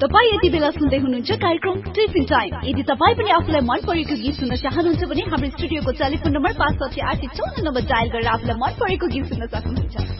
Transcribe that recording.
तपाई यति बेला सुन्दै हुनुहुन्छ कार्यक्रम टिफिन टाइम। यदि तपाई पनि आफुलाई मन परेको गीत सुन्न चाहनुहुन्छ भने हाम्रो स्टुडियोको टेलिफोन नम्बर 56854 नम्बर डायल गरेर आफुलाई मन परेको गीत सुन्न सक्नुहुन्छ।